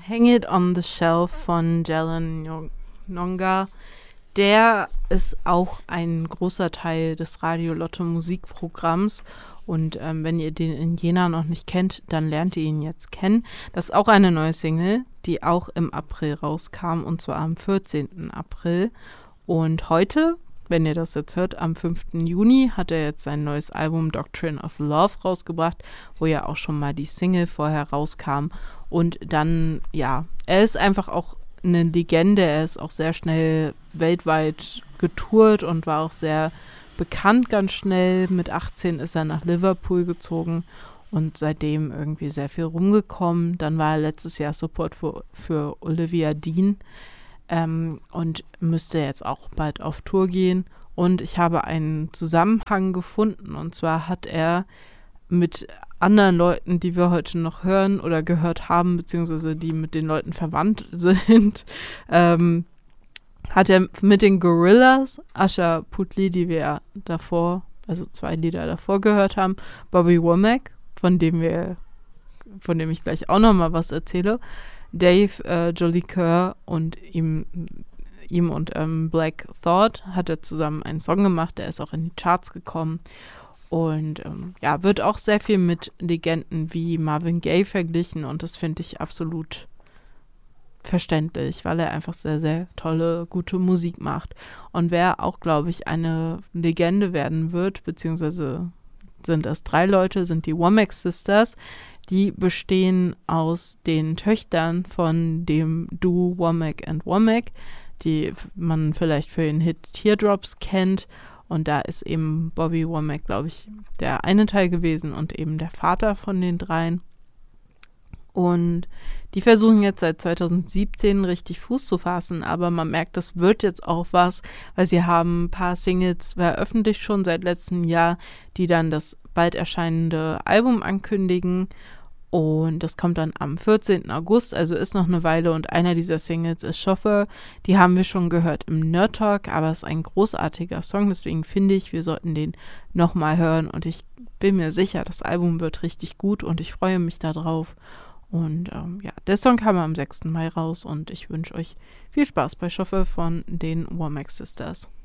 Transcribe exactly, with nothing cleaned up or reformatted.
Hang It on the Shelf von Jalen Nonga. Der ist auch ein großer Teil des Radio Lotto Musikprogramms. Und ähm, wenn ihr den in Jena noch nicht kennt, dann lernt ihr ihn jetzt kennen. Das ist auch eine neue Single, die auch im April rauskam, und zwar am vierzehnten April. Und heute, wenn ihr das jetzt hört, am fünften Juni, hat er jetzt sein neues Album Doctrine of Love rausgebracht, wo ja auch schon mal die Single vorher rauskam. Und dann, ja, er ist einfach auch eine Legende. Er ist auch sehr schnell weltweit getourt und war auch sehr bekannt ganz schnell. Mit achtzehn ist er nach Liverpool gezogen und seitdem irgendwie sehr viel rumgekommen. Dann war er letztes Jahr Support für, für Olivia Dean ähm, und müsste jetzt auch bald auf Tour gehen. Und ich habe einen Zusammenhang gefunden, und zwar hat er mit anderen Leuten, die wir heute noch hören oder gehört haben, beziehungsweise die mit den Leuten verwandt sind, ähm, hat er mit den Gorillaz, Usher Putley, die wir davor, also zwei Lieder davor gehört haben, Bobby Womack, von dem wir, von dem ich gleich auch noch mal was erzähle, Dave äh, Jolicoeur und ihm, ihm und ähm, Black Thought hat er zusammen einen Song gemacht, der ist auch in die Charts gekommen. Und ähm, ja, wird auch sehr viel mit Legenden wie Marvin Gaye verglichen, und das finde ich absolut verständlich, weil er einfach sehr, sehr tolle, gute Musik macht. Und wer auch, glaube ich, eine Legende werden wird, beziehungsweise sind es drei Leute, sind die Womack Sisters. Die bestehen aus den Töchtern von dem Duo Womack and Womack, die man vielleicht für den Hit Teardrops kennt. Und da ist eben Bobby Womack, glaube ich, der eine Teil gewesen und eben der Vater von den dreien. Und die versuchen jetzt seit zweitausendsiebzehn richtig Fuß zu fassen, aber man merkt, das wird jetzt auch was, weil sie haben ein paar Singles veröffentlicht schon seit letztem Jahr, die dann das bald erscheinende Album ankündigen. Und das kommt dann am vierzehnten August, also ist noch eine Weile. Und einer dieser Singles ist Chauffeur. Die haben wir schon gehört im Nerd Talk, aber es ist ein großartiger Song. Deswegen finde ich, wir sollten den nochmal hören. Und ich bin mir sicher, das Album wird richtig gut und ich freue mich darauf. Und ähm, ja, der Song kam am sechsten Mai raus und ich wünsche euch viel Spaß bei Chauffeur von den Womack Sisters.